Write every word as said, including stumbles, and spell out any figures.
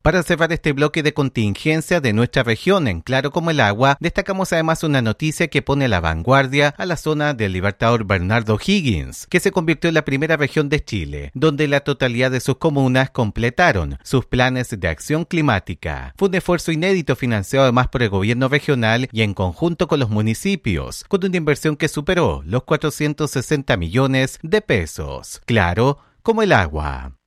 Para cerrar este bloque de contingencia de nuestra región en Claro como el Agua, destacamos además una noticia que pone a la vanguardia a la zona del Libertador Bernardo O'Higgins, que se convirtió en la primera región de Chile, donde la totalidad de sus comunas completaron sus planes de acción climática. Fue un esfuerzo inédito financiado además por el gobierno regional y en conjunto con los municipios, con una inversión que superó los cuatrocientos sesenta millones de pesos. Claro como el agua.